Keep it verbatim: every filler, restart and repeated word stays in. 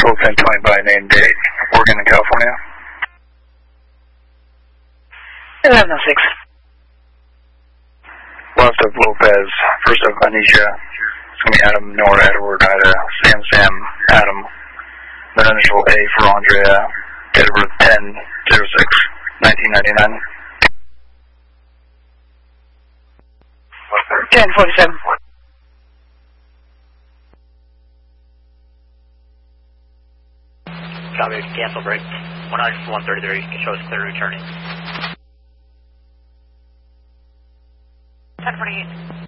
twelve ten twenty by name date, Oregon and California. eleven oh six. Last of Lopez, first of Anisha. It's going to be Adam, Nora, Edward, Ida, Sam, Sam, Adam. Then initial A for Andrea. Date of birth ten oh six nineteen ninety-nine. ten forty-seven. Copy, cancel break. one hundred one thirty-three, it shows clear returning. ten forty-eight.